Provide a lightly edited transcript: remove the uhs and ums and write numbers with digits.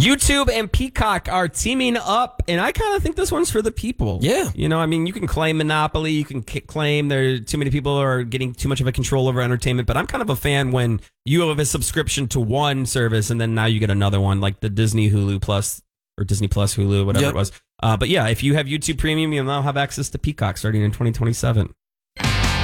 YouTube and Peacock are teaming up, and I kind of think this one's for the people. Yeah. You know, I mean, you can claim monopoly, you can claim there too many people are getting too much of a control over entertainment, but I'm kind of a fan when you have a subscription to one service and then now you get another one, like the Disney Hulu Plus or Disney Plus Hulu, whatever it was. But yeah, if you have YouTube Premium, you'll now have access to Peacock starting in 2027.